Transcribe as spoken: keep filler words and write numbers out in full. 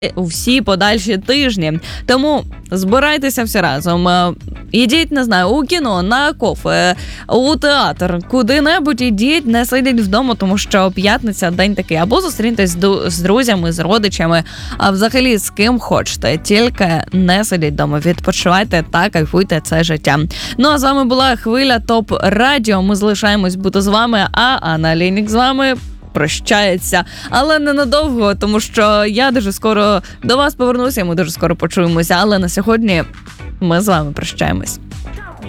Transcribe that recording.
у всі подальші тижні. Тому збирайтеся всі разом. Ідіть, не знаю, у кіно, на кофе, у театр, куди-небудь ідіть, не сидіть вдома, тому що п'ятниця день такий. Або зустріньтесь з друзями, з родичами, а взагалі з ким хочете. Тільки не сидіть вдома, відпочивайте та кайфуйте це життя. Ну а з вами була Хвиля Топ Радіо. Ми залишаємось бути з вами, а Анна Лінік з вами прощається, але ненадовго, тому що я дуже скоро до вас повернуся, ми дуже скоро почуємося, але на сьогодні ми з вами прощаємось.